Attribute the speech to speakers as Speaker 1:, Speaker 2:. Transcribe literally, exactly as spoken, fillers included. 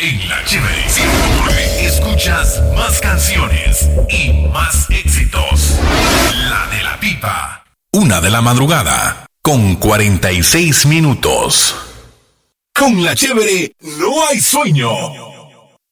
Speaker 1: En La Chévere ciento nueve escuchas más canciones y más éxitos. La de la Pipa. Una de la madrugada con cuarenta y seis minutos. Con La Chévere no hay sueño.